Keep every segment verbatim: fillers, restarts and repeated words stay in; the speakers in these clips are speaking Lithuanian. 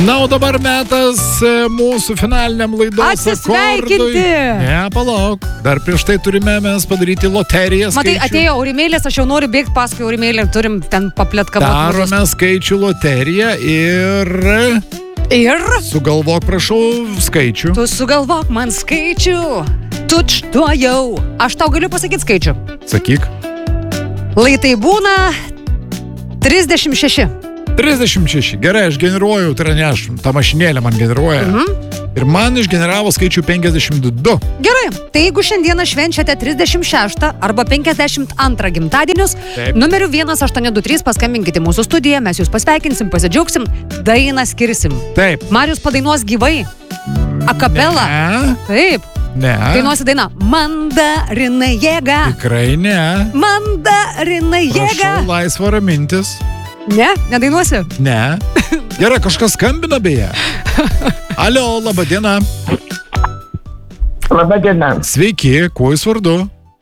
Na, o dabar metas mūsų finaliniam laidos Atsisveikinti. akordui. Ne, palauk. Dar prieš tai turime mes padaryti loteriją skaičių. Matai, atėjo Aurimėlės, aš jau noriu bėgti paskui Aurimėlę, turim ten papletkavoti. Darome skaičių loteriją ir... Ir? Sugalvok, prašau, skaičių. Tu sugalvok man skaičių. Tučtuojau. Aš tau galiu pasakyti skaičių. Sakyk. Lai tai būna trisdešimt šeši. trisdešimt šeši. Gerai, aš generuoju, tai yra ne aš, ta mašinėlė man generuoja. Mhm. Ir man išgeneravo skaičių penkiasdešimt du. Gerai, tai jeigu šiandieną švenčiate trisdešimt šeštą arba penkiasdešimt antrą gimtadienius, Taip. numeriu vienas aštuoni du trys paskambinkite į mūsų studiją, mes jūs pasveikinsim, pasidžiaugsim, dainą skirsim. Taip. Marius padainuos gyvai. Akapela. Ne. Taip. Ne. Dainuosi dainą. Mandarinai jėga. Tikrai ne. Mandarinai jėga. Prašau, laisva ramintis. Ne? Nedainuosi? Ne. Gerai, kažkas skambina beje. Alio, laba diena. Labą dieną. Sveiki, kuo jūs vardu?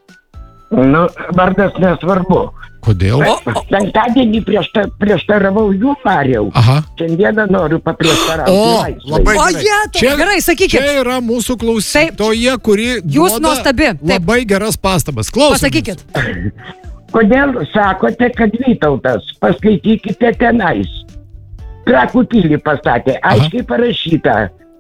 Nu, vardas nesvarbu. Kodėl? Penktadienį priešta, prieštaravau jų Mariau. Aha. Šiandieną noriu paprieštarauti. O, laisvai. labai O, gerai. jetau, gerai, sakykit. Čia yra mūsų klausytoja, kuri Jūs duoda nuostabi, taip. labai geras pastabas. Klausom. Pasakykit. Kodėl sakote, kad Vytautas? Paskaitykite tenais. Trakų pilį pastatė, aiškiai parašyta.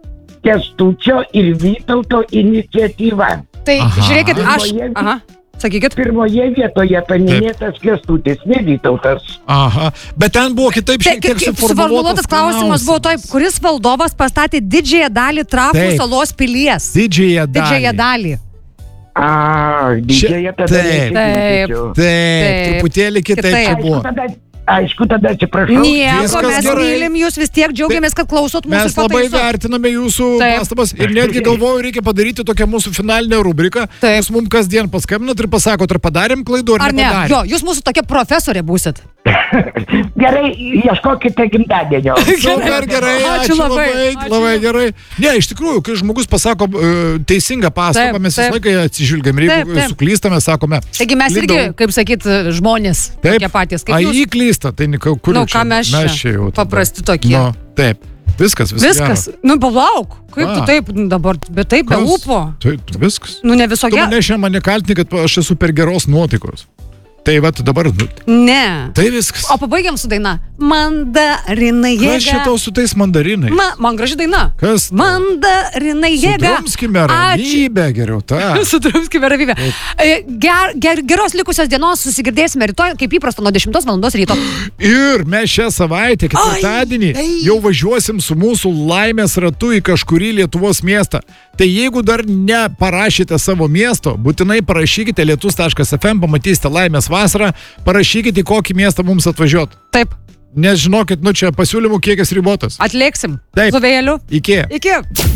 Kęstučio ir Vytauto iniciatyva. Tai Aha. žiūrėkit, aš... Pirmoje- Aha, sakykit. Pirmoje vietoje paminėtas Kęstutis, ne Vytautas. Aha. Bet ten buvo kitaip šiek tiek Suformuluotas klausimas buvo taip, kuris valdovas pastatė didžiąją dalį Trakų Taip. salos pilies? Didžiąją dalį. Didžiąją dalį. A, didžiąją tada Taip. nesiginčyčiau. Taip, Taip. truputėlį kitaip Kitaip. čia Aišku, buvo. tada, aišku, tada atsiprašau. Nieko, Viskas mes gerai. mylim jūs, vis tiek džiaugiamės, kad klausot mūsų Mes labai pataisų. vertiname jūsų Taip. pastabas ir netgi galvoju, reikia padaryti tokią mūsų finalinę rubriką. Taip. Jūs mums kasdien paskambinat ir pasakot, ar padarėm klaidų, ar, Ar ne? nepadarėm. Jo, jūs mūsų tokia profesorė būsit. Gerai, ieškokite gimtadienio. Super gerai, Ačiū ačiū labai, labai, ačiū. labai gerai. Ne, iš tikrųjų, kai žmogus pasako uh, teisingą pastabą, Taip, mes visą taip. laiką atsižvelgiam ir Taip, jeigu taip. suklystame, sakome. Taigi mes irgi, klydau. kaip sakyt, žmonės. Taip, Tokie patys, kaip a jūs. jį klysta, tai ne, kur Nu, čia? ką mes čia? čia jau tada. Paprasti tokie. Nu, taip, viskas, viskas. Viskas. Nu, palauk. Kaip A. tu taip dabar, bet taip, be ūpo. Tai viskas. Nu, ne Tu visokia. mane šiandien mane kaltini, kad aš esu per geros nuotaikos. Tai va, dabar, nu, Ne. tai viskas. O pabaigiam su daina. Mandarinai jėga. Kas šitau su tais mandarinais? Ma, man graži daina. Kas? Mandarinai jėga. Sudrumskime Ačiū. ramybę geriau, tą. Sudrumskime ramybę. E, Ger, ger, geros likusios dienos, susigirdėsime rytoj, kaip įprasta, nuo dešimtos valandos ryto. Ir mes šią savaitę, ketvirtadienį, Ai, ei. jau važiuosim su mūsų laimės ratu į kažkurį Lietuvos miestą. Tai jeigu dar neparašyte savo miesto, būtinai parašykite lietus taškas ef em, pamatysite laimės vasarą, parašykite, į kokį miestą mums atvažiuot. Taip, Nes žinokit, nu čia pasiūlymų kiekis ribotas. atlėksim. Taip. Su vėjeliu. Iki. Iki.